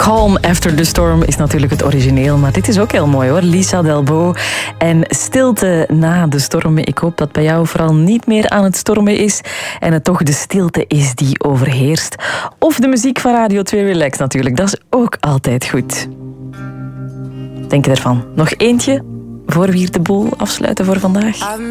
Calm After the Storm is natuurlijk het origineel, maar dit is ook heel mooi hoor. Lisa Delbo en Stilte na de storm. Ik hoop dat bij jou vooral niet meer aan het stormen is en het toch de stilte is die overheerst. Of de muziek van Radio 2 Relax natuurlijk, dat is ook altijd goed. Denk je ervan? Nog eentje voor we hier de boel afsluiten voor vandaag?